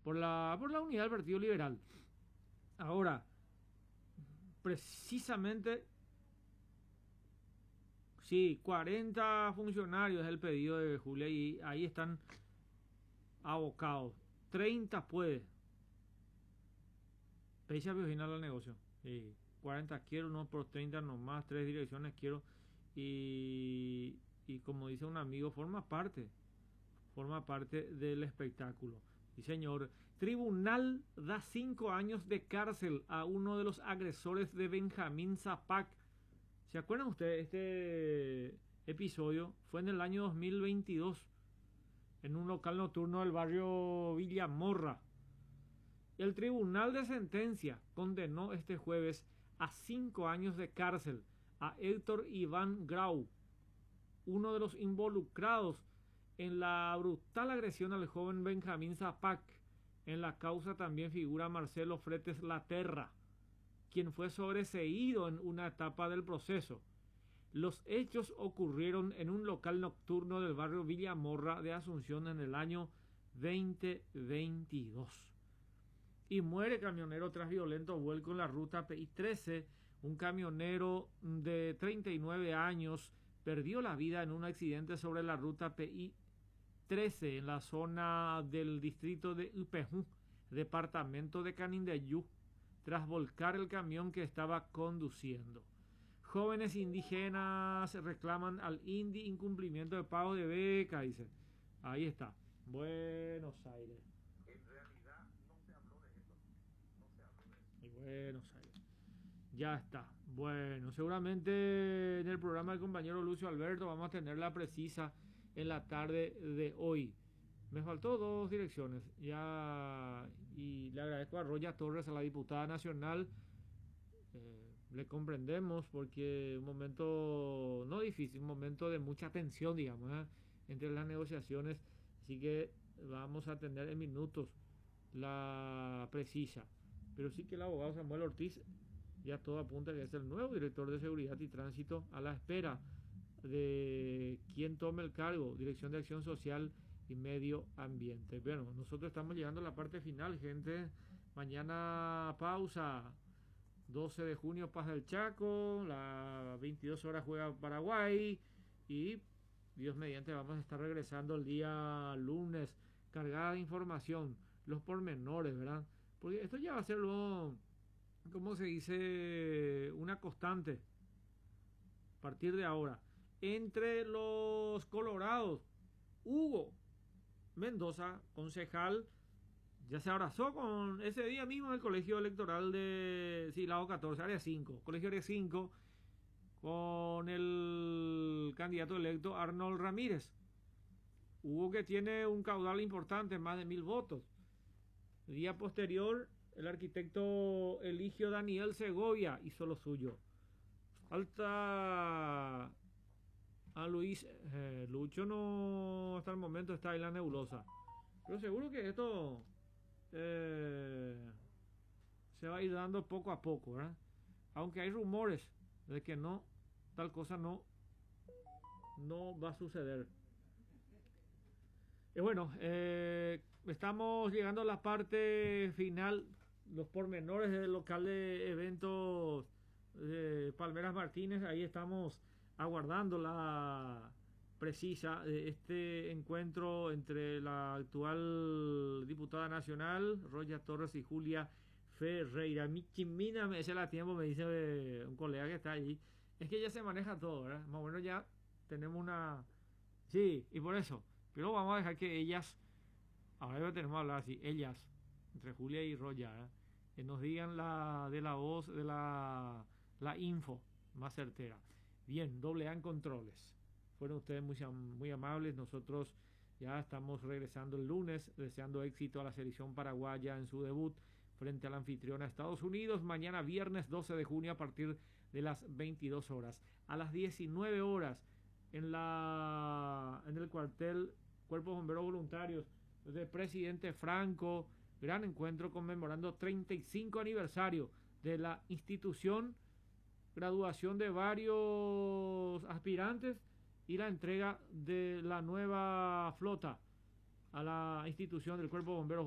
por la unidad del Partido Liberal. Ahora, precisamente, sí, 40 funcionarios es el pedido de Julia y ahí están abocados. 30 puede. Pese a final al negocio. 40 quiero, no por 30 nomás, 3 direcciones quiero. Y como dice un amigo, forma parte del espectáculo. Y señor, tribunal da 5 años de cárcel a uno de los agresores de Benjamín Zapac. ¿Se acuerdan ustedes? Este episodio fue en el año 2022, en un local nocturno del barrio Villamorra. El tribunal de sentencia condenó este jueves a 5 años de cárcel a Héctor Iván Grau, uno de los involucrados en la brutal agresión al joven Benjamín Zapac. En la causa también figura Marcelo Fretes Laterra, quien fue sobreseído en una etapa del proceso. Los hechos ocurrieron en un local nocturno del barrio Villamorra de Asunción en el año 2022. Y muere camionero tras violento vuelco en la ruta PI 13. Un camionero de 39 años perdió la vida en un accidente sobre la ruta PI 13 en la zona del distrito de Upejú, departamento de Canindeyú, tras volcar el camión que estaba conduciendo. Jóvenes indígenas reclaman al INDI incumplimiento de pago de beca, dice. Ahí está. Buenos Aires. En realidad no se habló de eso. Y Buenos Aires. Ya está. Bueno, seguramente en el programa del compañero Lucio Alberto vamos a tener la precisa en la tarde de hoy. Me faltó 2 direcciones. Ya, y le agradezco a Roya Torres, a la diputada nacional. Le comprendemos porque un momento no difícil, un momento de mucha tensión, digamos, entre las negociaciones. Así que vamos a tener en minutos la precisa. Pero sí que el abogado Samuel Ortiz ya todo apunta que es el nuevo director de Seguridad y Tránsito, a la espera de quien tome el cargo, Dirección de Acción Social y Medio Ambiente. Bueno, nosotros estamos llegando a la parte final, gente. Mañana pausa. 12 de junio Paz del Chaco, las 22 horas juega Paraguay y Dios mediante vamos a estar regresando el día lunes cargada de información, los pormenores, ¿verdad? Porque esto ya va a ser luego, ¿cómo se dice? Una constante a partir de ahora. Entre los colorados, Hugo Mendoza, concejal, ya se abrazó con ese día mismo en el colegio electoral de Silao 14, área 5, colegio área 5, con el candidato electo Arnold Ramírez. Hugo que tiene un caudal importante, más de 1000 votos. El día posterior, el arquitecto Eligio Daniel Segovia hizo lo suyo. Falta a Luis Lucho, no hasta el momento está en la nebulosa. Pero seguro que esto se va a ir dando poco a poco, ¿verdad? Aunque hay rumores de que no, tal cosa no va a suceder. Y bueno, estamos llegando a la parte final, los pormenores del local de eventos de Palmeras Martínez. Ahí estamos aguardando la precisa de este encuentro entre la actual diputada nacional, Roya Torres, y Julia Ferreira. Michimina, me dice la tiempo, me dice un colega que está allí. Es que ya se maneja todo, ¿verdad? Más o menos ya tenemos una... Sí, y por eso. Pero vamos a dejar que ellas, ahora ya tenemos que hablar así, ellas, entre Julia y Roya, ¿verdad? Que nos digan la voz de la info más certera. Bien, AA en controles. Fueron ustedes muy amables. Nosotros ya estamos regresando el lunes, deseando éxito a la selección paraguaya en su debut frente al anfitrión a Estados Unidos. Mañana viernes 12 de junio a partir de las 22 horas. A las 19 horas en el cuartel Cuerpos Bomberos Voluntarios de Presidente Franco. Gran encuentro conmemorando 35 aniversario de la institución, graduación de varios aspirantes y la entrega de la nueva flota a la institución del Cuerpo de Bomberos